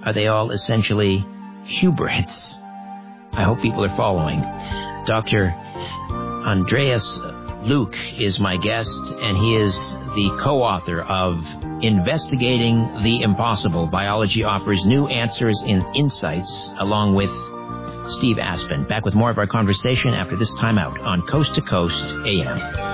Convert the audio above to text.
Are they all essentially hybrids? I hope people are following. Dr. Andreas Luke is my guest, and he is the co-author of Investigating the Impossible. Biology offers new answers and insights, along with Steve Aspen. Back with more of our conversation after this time out on Coast to Coast AM.